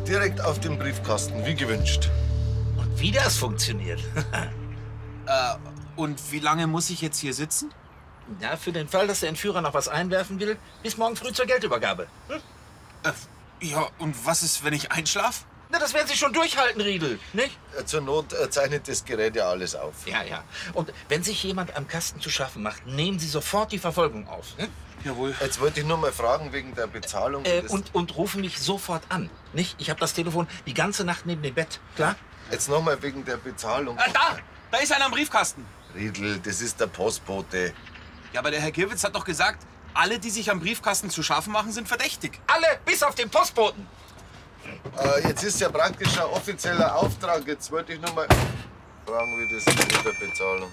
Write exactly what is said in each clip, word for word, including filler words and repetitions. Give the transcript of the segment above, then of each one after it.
direkt auf den Briefkasten, wie gewünscht. Und wie das funktioniert? äh, und wie lange muss ich jetzt hier sitzen? Ja, für den Fall, dass der Entführer noch was einwerfen will, bis morgen früh zur Geldübergabe. Hm? Äh, ja, und was ist, wenn ich einschlaf? Na, das werden Sie schon durchhalten, Riedel, nicht? Äh, Zur Not äh, zeichnet das Gerät ja alles auf. Ja, ja. Und wenn sich jemand am Kasten zu schaffen macht, nehmen Sie sofort die Verfolgung auf. Hm? Jawohl. Jetzt wollte ich nur mal fragen wegen der Bezahlung. Äh, Das- und, und rufen mich sofort an, nicht? Ich habe das Telefon die ganze Nacht neben dem Bett, klar? Jetzt noch mal wegen der Bezahlung. Äh, da! Da ist einer am Briefkasten. Riedl, das ist der Postbote. Ja, aber der Herr Kirwitz hat doch gesagt, alle, die sich am Briefkasten zu schaffen machen, sind verdächtig. Alle, bis auf den Postboten. Äh, jetzt ist ja praktisch ein offizieller Auftrag. Jetzt wollte ich nur mal fragen, wie das ist mit der Bezahlung.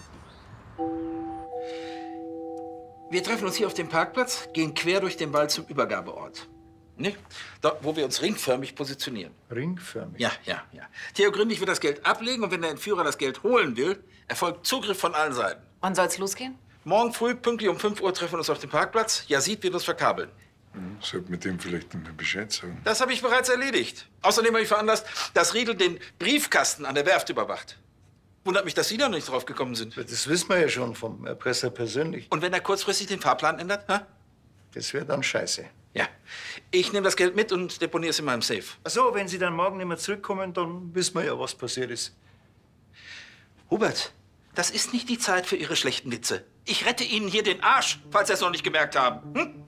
Wir treffen uns hier auf dem Parkplatz, gehen quer durch den Wald zum Übergabeort. Nicht? Dort, wo wir uns ringförmig positionieren. Ringförmig? Ja, ja, ja. Theo Gründig wird das Geld ablegen und wenn der Entführer das Geld holen will, erfolgt Zugriff von allen Seiten. Wann soll's losgehen? Morgen früh, pünktlich um fünf Uhr, treffen wir uns auf dem Parkplatz. Yazid wird uns verkabeln. Hm, sollte mit dem vielleicht noch mal Bescheid sagen. Das habe ich bereits erledigt. Außerdem habe ich veranlasst, dass Riedel den Briefkasten an der Werft überwacht. Wundert mich, dass Sie da noch nicht drauf gekommen sind. Das wissen wir ja schon vom Erpresser persönlich. Und wenn er kurzfristig den Fahrplan ändert? Ha? Das wäre dann scheiße. Ja. Ich nehme das Geld mit und deponiere es in meinem Safe. Ach so, wenn Sie dann morgen nicht mehr zurückkommen, dann wissen wir ja, was passiert ist. Hubert, das ist nicht die Zeit für Ihre schlechten Witze. Ich rette Ihnen hier den Arsch, falls Sie es noch nicht gemerkt haben. Hm?